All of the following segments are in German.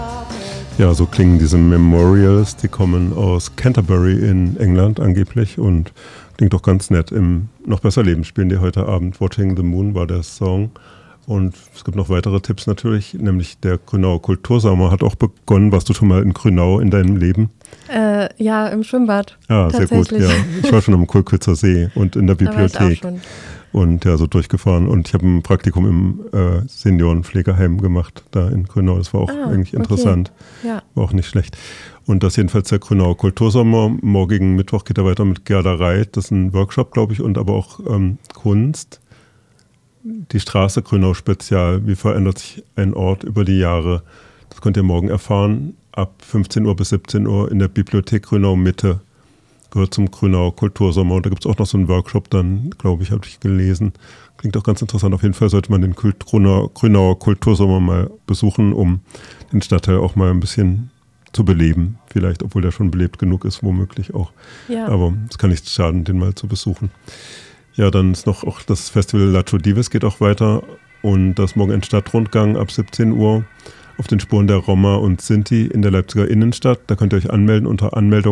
Ja, so klingen diese Memorials, die kommen aus Canterbury in England angeblich und klingt doch ganz nett. Im Noch besser Leben spielen die heute Abend. Watching the Moon war der Song. Und es gibt noch weitere Tipps natürlich, nämlich der Grünauer Kultursommer hat auch begonnen. Warst du schon mal in Grünau in deinem Leben? Ja, im Schwimmbad. Ah, sehr gut, ja. Ich war schon am Kulkwitzer See und in der Bibliothek. Da war ich auch schon. Und ja, so durchgefahren. Und ich habe ein Praktikum im Seniorenpflegeheim gemacht, da in Grünau. Das war auch eigentlich interessant. Okay. Ja. War auch nicht schlecht. Und das jedenfalls der Grünauer Kultursommer. Morgigen Mittwoch geht er weiter mit Gerda Reit. Das ist ein Workshop, glaube ich, und aber auch Kunst. Die Straße Grünau Spezial. Wie verändert sich ein Ort über die Jahre? Das könnt ihr morgen erfahren. Ab 15 Uhr bis 17 Uhr in der Bibliothek Grünau Mitte. Gehört zum Grünauer Kultursommer. Und da gibt es auch noch so einen Workshop dann, glaube ich, habe ich gelesen. Klingt auch ganz interessant. Auf jeden Fall sollte man den Grünauer Kultursommer mal besuchen, um den Stadtteil auch mal ein bisschen zu beleben. Vielleicht, obwohl der schon belebt genug ist, womöglich auch. Ja. Aber es kann nicht schaden, den mal zu besuchen. Ja, dann ist noch auch das Festival Lacho Dives geht auch weiter. Und das morgen ein Stadtrundgang ab 17 Uhr. Auf den Spuren der Roma und Sinti in der Leipziger Innenstadt. Da könnt ihr euch anmelden unter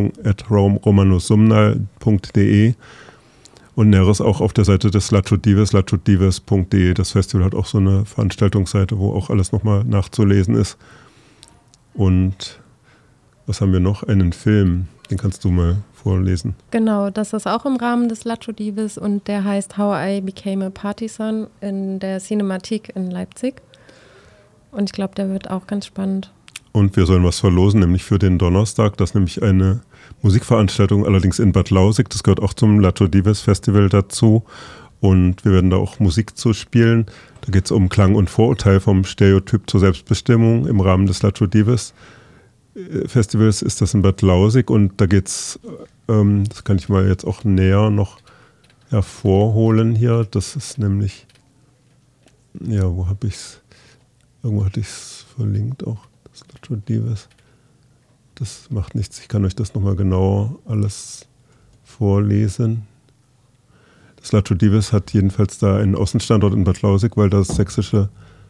anmeldung@romanusumnal.de und Näheres auch auf der Seite des Lacho Dives, lachodives.de. Das Festival hat auch so eine Veranstaltungsseite, wo auch alles nochmal nachzulesen ist. Und was haben wir noch? Einen Film, den kannst du mal vorlesen. Genau, das ist auch im Rahmen des Lacho Dives und der heißt How I Became a Partisan in der Cinemathek in Leipzig. Und ich glaube, der wird auch ganz spannend. Und wir sollen was verlosen, nämlich für den Donnerstag. Das ist nämlich eine Musikveranstaltung, allerdings in Bad Lausig. Das gehört auch zum Lacho Dives Festival dazu. Und wir werden da auch Musik zu spielen. Da geht es um Klang und Vorurteil vom Stereotyp zur Selbstbestimmung. Im Rahmen des Lacho Dives Festivals ist das in Bad Lausig. Und da geht es, das kann ich mal jetzt auch näher noch hervorholen hier. Das ist nämlich, ja, wo habe ich es? Irgendwo hatte ich es verlinkt auch, das Lacho Dives. Das macht nichts, ich kann euch das nochmal genauer alles vorlesen. Das Lacho Dives hat jedenfalls da einen Außenstandort in Bad Lausig, weil das sächsische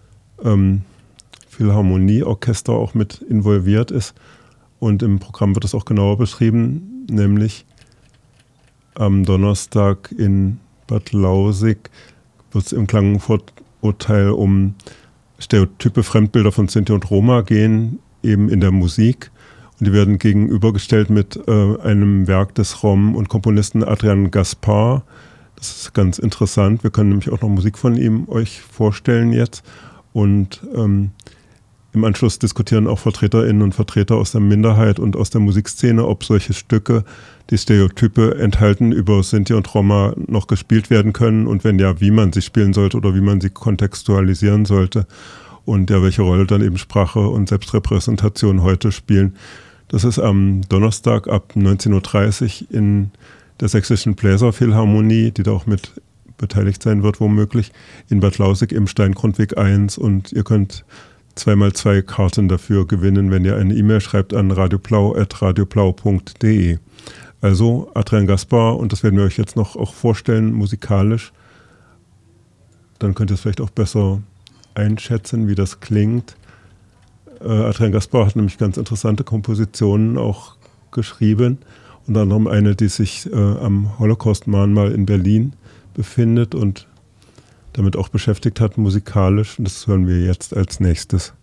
Philharmonieorchester auch mit involviert ist. Und im Programm wird das auch genauer beschrieben, nämlich am Donnerstag in Bad Lausig wird es im Klangvorurteil um Stereotype, Fremdbilder von Sinti und Roma gehen, eben in der Musik. Und die werden gegenübergestellt mit einem Werk des Rom- und Komponisten Adrian Gaspar. Das ist ganz interessant. Wir können nämlich auch noch Musik von ihm euch vorstellen jetzt. Und im Anschluss diskutieren auch Vertreterinnen und Vertreter aus der Minderheit und aus der Musikszene, ob solche Stücke, die Stereotype enthalten, über Sinti und Roma noch gespielt werden können und wenn ja, wie man sie spielen sollte oder wie man sie kontextualisieren sollte und ja, welche Rolle dann eben Sprache und Selbstrepräsentation heute spielen. Das ist am Donnerstag ab 19.30 Uhr in der Sächsischen Bläserphilharmonie, die da auch mit beteiligt sein wird womöglich, in Bad Lausig im Steingrundweg 1 und ihr könnt 2x2 Karten dafür gewinnen, wenn ihr eine E-Mail schreibt an radioblau@radioblau.de. Also Adrian Gaspar, und das werden wir euch jetzt noch auch vorstellen, musikalisch. Dann könnt ihr es vielleicht auch besser einschätzen, wie das klingt. Adrian Gaspar hat nämlich ganz interessante Kompositionen auch geschrieben. Unter anderem eine, die sich am Holocaust-Mahnmal in Berlin befindet und damit auch beschäftigt hat musikalisch. Und das hören wir jetzt als nächstes.